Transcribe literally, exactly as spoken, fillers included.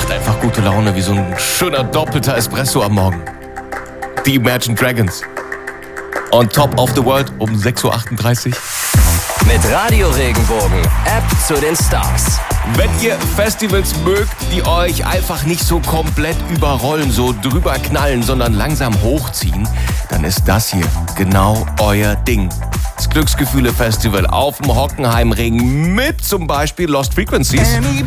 macht einfach gute Laune, wie so ein schöner doppelter Espresso am Morgen. Die Imagine Dragons. On Top of the World um sechs Uhr achtunddreißig. Mit Radio Regenbogen, App zu den Stars. Wenn ihr Festivals mögt, die euch einfach nicht so komplett überrollen, so drüber knallen, sondern langsam hochziehen, dann ist das hier genau euer Ding. Das Glücksgefühle-Festival auf dem Hockenheimring mit zum Beispiel Lost Frequencies.